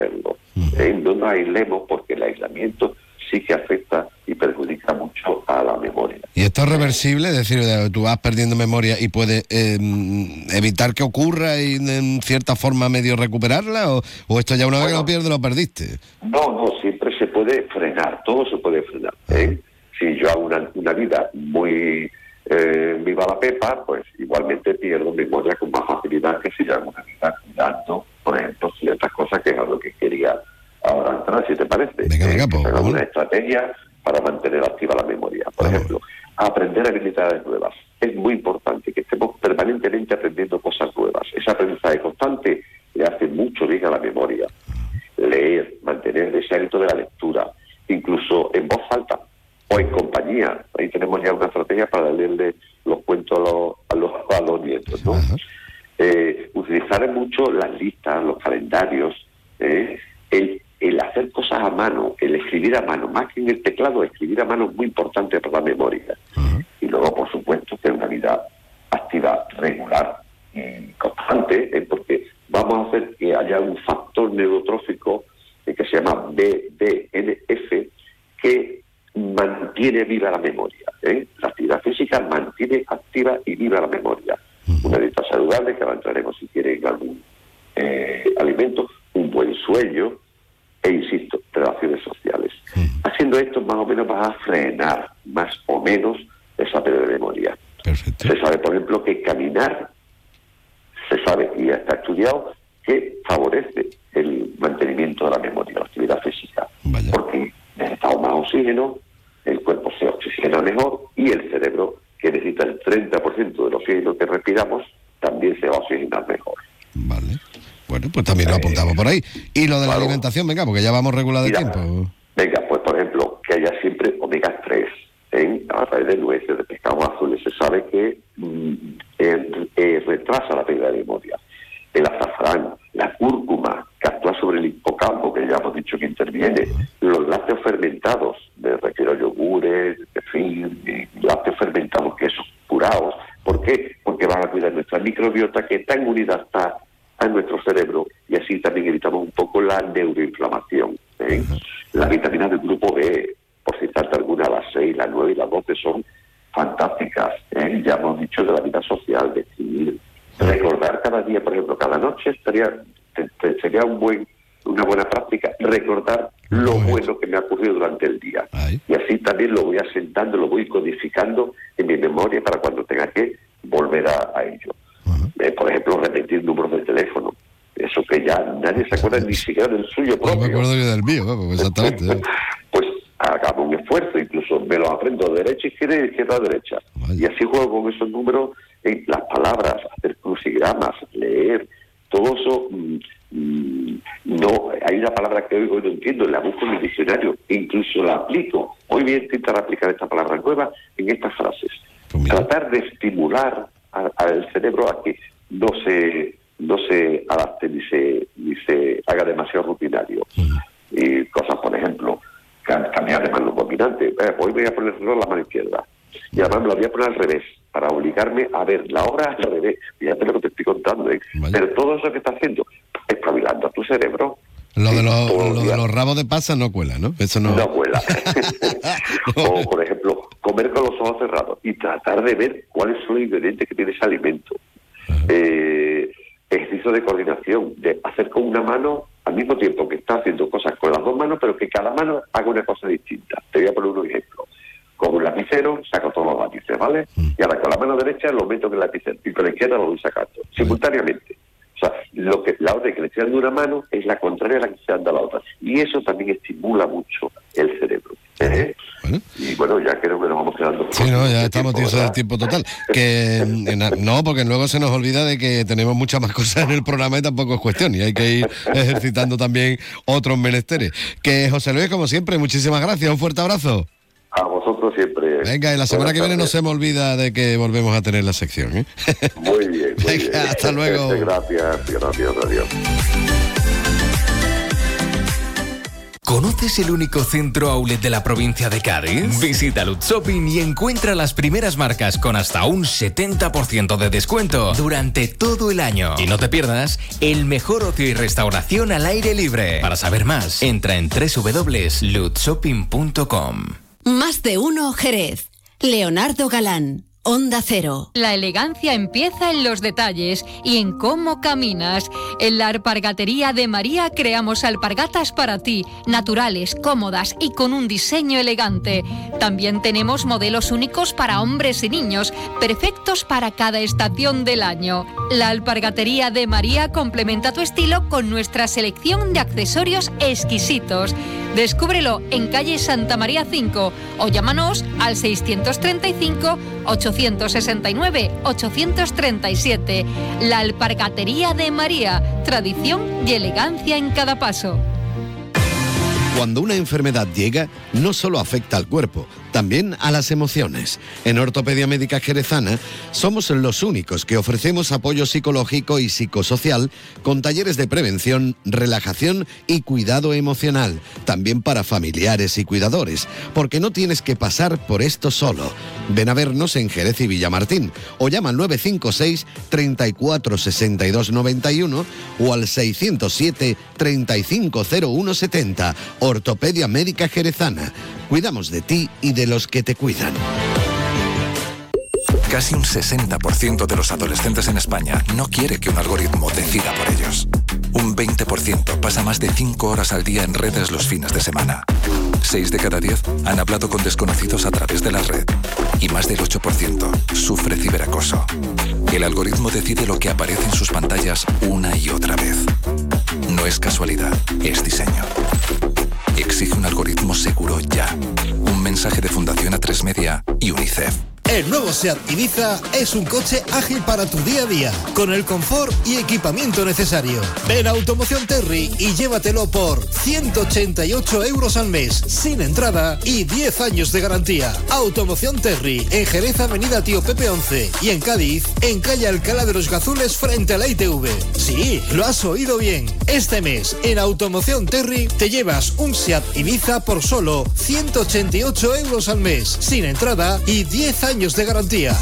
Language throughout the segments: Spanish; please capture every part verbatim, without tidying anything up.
hacerlo. ¿eh? No nos aislemos porque el aislamiento sí que afecta y perjudica mucho a la memoria. ¿Y esto es reversible? Es decir, tú vas perdiendo memoria y puedes eh, evitar que ocurra y en cierta forma medio recuperarla, o, o esto ya una bueno, vez que lo pierdes lo perdiste. No, no, siempre se puede frenar, todo se puede frenar. ¿eh? Si yo hago una, una vida muy eh, viva la pepa, pues igualmente pierdo memoria con más facilidad que si yo hago una vida cuidando, por ejemplo, ciertas cosas, que es algo que quería ahora entrar, si te parece. Venga, venga, pues, eh, una estrategia para mantener activa la memoria. Por vamos. ejemplo, aprender habilidades nuevas. Es muy importante que estemos permanentemente aprendiendo cosas nuevas. Ese aprendizaje constante le hace mucho bien a la memoria. Leer, mantener ese hábito de la lectura, incluso en voz alta o en compañía. Ahí tenemos ya una estrategia para leerle los cuentos a los, a los, a los nietos, ¿no? Eh, utilizar mucho las listas, los calendarios, eh, el el hacer cosas a mano, el escribir a mano, más que en el teclado, escribir a mano es muy importante para la memoria. Uh-huh. Y luego, por supuesto, que una vida activa regular y constante, ¿eh? porque vamos a hacer que haya un factor neurotrófico eh, que se llama B D N F, que mantiene viva la memoria. ¿eh? La actividad física mantiene activa y viva la memoria. Uh-huh. Una dieta saludable, que ahora entraremos si quieren en algún eh, alimento, un buen sueño, e insisto, relaciones sociales. Uh-huh. Haciendo esto, más o menos vas a frenar más o menos esa pérdida de memoria. Perfecto. Se sabe, por ejemplo, que caminar, se sabe y ya está estudiado, que favorece el mantenimiento de la memoria, la actividad física. Vaya. Porque necesitamos más oxígeno, el cuerpo se oxigena mejor y el cerebro, que necesita el treinta por ciento del oxígeno que respiramos, también se va a oxigenar mejor. Vale. Bueno, pues también lo apuntamos por ahí. Y lo de la claro. alimentación, venga, porque ya vamos regular de Mira, tiempo. Venga, pues por ejemplo, que haya siempre omega tres, ¿eh? a través de nueces, de pescados azules. Se sabe que mm, eh, eh, retrasa la pérdida de memoria. El azafrán, la cúrcuma, que actúa sobre el hipocampo, que ya hemos dicho que interviene. Uh-huh. Los lácteos fermentados, me refiero a yogures, en fin, lácteos fermentados, quesos curados. ¿Por qué? Porque van a cuidar nuestra microbiota, que tan unida está a nuestro cerebro, y así también evitamos un poco la neuroinflamación. ¿eh? Uh-huh. Las vitaminas del grupo B, por citarte alguna, las seis, las nueve y las doce, son fantásticas. ¿eh? Ya hemos dicho de la vida social, de escribir. Recordar cada día, por ejemplo, cada noche estaría te, te, sería un buen una buena práctica, recordar lo uh-huh. bueno que me ha ocurrido durante el día. Ay. Y así también lo voy asentando, lo voy codificando en mi memoria para cuando tenga que volver a, a ello. Uh-huh. Eh, por ejemplo, repetir números de teléfono. Eso que ya nadie se acuerda ni siquiera del suyo propio. No me acuerdo yo del mío, vamos, exactamente. Pues hagamos un esfuerzo, incluso me lo aprendo derecha, izquierda, izquierda, derecha. Vaya. Y así juego con esos números, en las palabras, hacer crucigramas, leer, todo eso. Mmm, no, hay una palabra que hoy, hoy no entiendo, la busco en el diccionario, e incluso la aplico. Hoy voy a intentar aplicar esta palabra nueva en estas frases. Pues tratar de estimular al cerebro a que no se no se adapte ni se ni se haga demasiado rutinario. Uh-huh. Y cosas, por ejemplo, cambiar de mano dominante. Eh, hoy voy a poner la mano izquierda y además me la voy a poner al revés para obligarme a ver la obra al revés. Fíjate lo que te estoy contando, ¿eh? Pero todo eso que está haciendo, espabilando a tu cerebro. Lo de los, lo de los rabos de pasa no cuela, ¿no? Eso no, no cuela. O, por ejemplo, comer con los ojos cerrados y tratar de ver cuáles son los ingredientes que tiene ese alimento. Uh-huh. Eh, ejercicio de coordinación, de hacer con una mano al mismo tiempo que está haciendo cosas con las dos manos, pero que cada mano haga una cosa distinta. Te voy a poner un ejemplo. Con un lapicero saco todos los lápices, ¿vale? Uh-huh. Y ahora con la mano derecha lo meto en el lapicero y con la izquierda lo voy sacando, uh-huh. simultáneamente. O sea, lo que, la orden que le estoy dando una mano es la contraria a la que se anda la otra. Y eso también estimula mucho el cerebro. ¿eh? Bueno. Y bueno, ya creo que nos vamos quedando... Sí, no, ya estamos tiesos del tiempo total. Que no, porque luego se nos olvida de que tenemos muchas más cosas en el programa y tampoco es cuestión. Y hay que ir ejercitando también otros menesteres. Que José Luis, como siempre, muchísimas gracias. Un fuerte abrazo. A vosotros siempre. Venga, y la semana que viene no se me olvida de que volvemos a tener la sección, ¿eh? Muy bien, muy Venga, bien. Hasta luego. Gracias, gracias, adiós. ¿Conoces el único centro outlet de la provincia de Cádiz? Visita Lutz Shopping y encuentra las primeras marcas con hasta un setenta por ciento de descuento durante todo el año. Y no te pierdas el mejor ocio y restauración al aire libre. Para saber más, entra en doble u doble u doble u punto lutz shopping punto com. Más de uno Jerez. Leonardo Galán. Onda Cero. La elegancia empieza en los detalles y en cómo caminas. En la Alpargatería de María creamos alpargatas para ti, naturales, cómodas y con un diseño elegante. También tenemos modelos únicos para hombres y niños, perfectos para cada estación del año. La Alpargatería de María complementa tu estilo con nuestra selección de accesorios exquisitos. Descúbrelo en calle Santa María cinco o llámanos al seiscientos treinta y cinco, ochocientos sesenta y nueve, ochocientos treinta y siete. La Alpargatería de María, tradición y elegancia en cada paso. Cuando una enfermedad llega, no solo afecta al cuerpo, también a las emociones. En Ortopedia Médica Jerezana somos los únicos que ofrecemos apoyo psicológico y psicosocial con talleres de prevención, relajación y cuidado emocional, también para familiares y cuidadores, porque no tienes que pasar por esto solo. Ven a vernos en Jerez y Villamartín o llama al nueve cinco seis, treinta y cuatro, sesenta y dos, noventa y uno o al seiscientos siete, treinta y cinco, cero uno setenta. Ortopedia Médica Jerezana. Cuidamos de ti y de los que te cuidan. Casi un sesenta por ciento de los adolescentes en España no quiere que un algoritmo decida por ellos. Un veinte por ciento pasa más de cinco horas al día en redes los fines de semana. seis de cada diez han hablado con desconocidos a través de la red. Y más del ocho por ciento sufre ciberacoso. El algoritmo decide lo que aparece en sus pantallas una y otra vez. No es casualidad, es diseño. Exige un algoritmo seguro ya. Un mensaje de Fundación A tres Media y UNICEF. El nuevo SEAT Ibiza es un coche ágil para tu día a día, con el confort y equipamiento necesario. Ven a Automoción Terry y llévatelo por ciento ochenta y ocho euros al mes, sin entrada y diez años de garantía. Automoción Terry, en Jerez, Avenida Tío Pepe once, y en Cádiz, en calle Alcalá de los Gazules, frente a la I T V. Sí, lo has oído bien. Este mes, en Automoción Terry, te llevas un SEAT Ibiza por solo ciento ochenta y ocho euros al mes, sin entrada y diez años de garantía.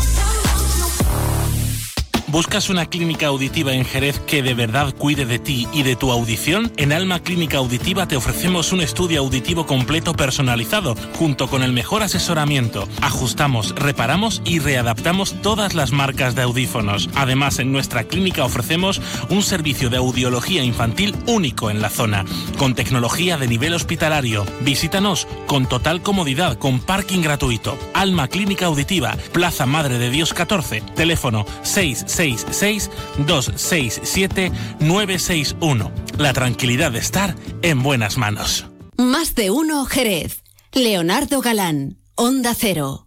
¿Buscas una clínica auditiva en Jerez que de verdad cuide de ti y de tu audición? En Alma Clínica Auditiva te ofrecemos un estudio auditivo completo personalizado, junto con el mejor asesoramiento. Ajustamos, reparamos y readaptamos todas las marcas de audífonos. Además, en nuestra clínica ofrecemos un servicio de audiología infantil único en la zona, con tecnología de nivel hospitalario. Visítanos con total comodidad, con parking gratuito. Alma Clínica Auditiva, Plaza Madre de Dios catorce, teléfono seis seis seis, dos seis siete, nueve seis uno. La tranquilidad de estar en buenas manos. Más de uno Jerez. Leonardo Galán, Onda Cero.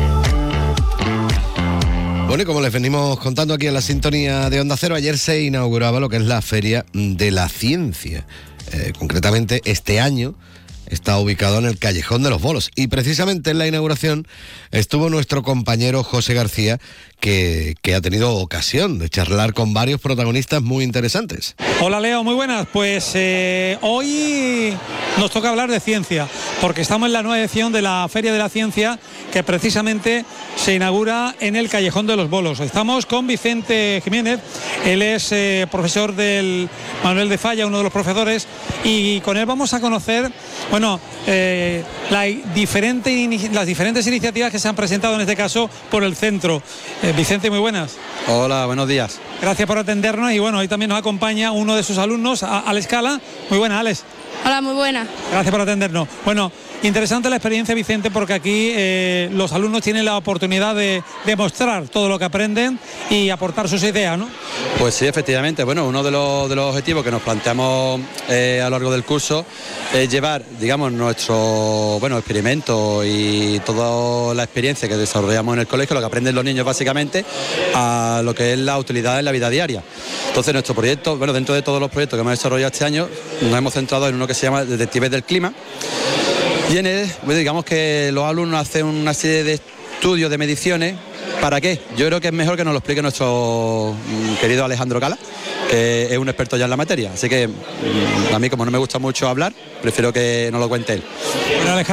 Bueno, y como les venimos contando aquí en la sintonía de Onda Cero, ayer se inauguraba lo que es la Feria de la Ciencia. Eh, concretamente, este año está ubicado en el Callejón de los Bolos. Y precisamente en la inauguración estuvo nuestro compañero José García, que, que ha tenido ocasión de charlar con varios protagonistas muy interesantes. Hola Leo, muy buenas. Pues eh, hoy nos toca hablar de ciencia, porque estamos en la nueva edición de la Feria de la Ciencia, que precisamente se inaugura en el Callejón de los Bolos. Estamos con Vicente Jiménez, él es eh, profesor del Manuel de Falla, uno de los profesores, y con él vamos a conocer, bueno, eh, la diferente, las diferentes iniciativas que se han presentado en este caso por el centro. Eh, Vicente, muy buenas. Hola, buenos días. Gracias por atendernos y bueno, hoy también nos acompaña uno de sus alumnos, Alex Cala. Muy buena, Alex. Hola, muy buena. Gracias por atendernos. Bueno, interesante la experiencia, Vicente, porque aquí eh, los alumnos tienen la oportunidad de demostrar todo lo que aprenden y aportar sus ideas, ¿no? Pues sí, efectivamente. Bueno, uno de los, de los objetivos que nos planteamos eh, a lo largo del curso es llevar, digamos, nuestro bueno experimento y toda la experiencia que desarrollamos en el colegio, lo que aprenden los niños básicamente, a lo que es la utilidad en la vida diaria. Entonces, nuestro proyecto, bueno, dentro de todos los proyectos que hemos desarrollado este año, nos hemos centrado en uno que se llama Detectives del Clima. Y en él, digamos que los alumnos hacen una serie de estudios, de mediciones, ¿Para qué? Yo creo que es mejor que nos lo explique nuestro querido Alejandro Cala, que es un experto ya en la materia. Así que a mí, como no me gusta mucho hablar, prefiero que nos lo cuente él. Bueno,